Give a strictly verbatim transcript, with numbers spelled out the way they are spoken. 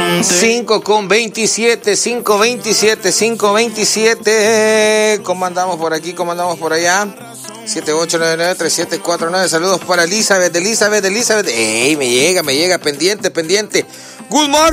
cinco con veintisiete, cinco veintisiete, cinco veintisiete. ¿Cómo andamos por aquí? ¿Cómo andamos por allá? siete ocho nueve nueve tres siete cuatro nueve. Saludos para Elizabeth, Elizabeth, Elizabeth. ¡Ey! Me llega, me llega. Pendiente, pendiente. Good morning.